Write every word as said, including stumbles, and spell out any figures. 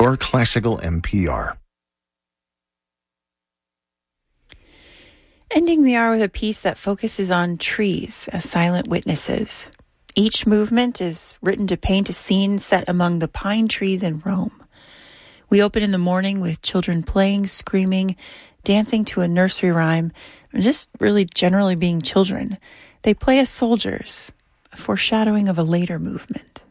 your classical N P R. Ending the hour with a piece that focuses on trees as silent witnesses. Each movement is written to paint a scene set among the pine trees in Rome. We open in the morning with children playing, screaming, dancing to a nursery rhyme, and just really generally being children. They play as soldiers, a foreshadowing of a later movement.